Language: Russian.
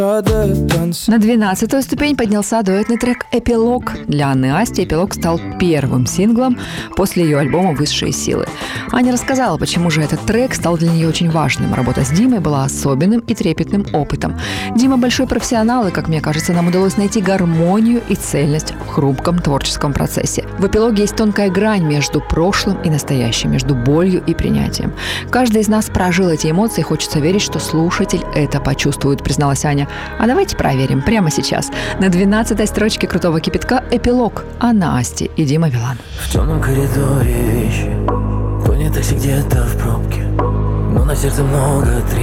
На 12-ю ступень поднялся дуэтный трек «Эпилог». Для Анны Асти «Эпилог» стал первым синглом после ее альбома «Высшие силы». Аня рассказала, почему же этот трек стал для нее очень важным. Работа с Димой была особенным и трепетным опытом. Дима большой профессионал, и, как мне кажется, нам удалось найти гармонию и цельность в хрупком творческом процессе. В «Эпилоге» есть тонкая грань между прошлым и настоящим, между болью и принятием. Каждый из нас прожил эти эмоции, хочется верить, что слушатель это почувствует, призналась Аня. А давайте проверим прямо сейчас. На 12-й строчке «Крутого кипятка» «Эпилог» Анна Асти и Дима Билан. В темном коридоре вещи, понял такси где-то в пробке, но на сердце много